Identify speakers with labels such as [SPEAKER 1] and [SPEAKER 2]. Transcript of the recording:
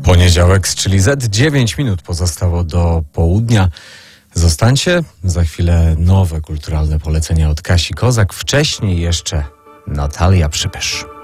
[SPEAKER 1] Poniedziałek, czyli Z, 9 minut pozostało do południa. Zostańcie, za chwilę nowe kulturalne polecenia od Kasi Kozak. Wcześniej jeszcze Natalia Przybysz.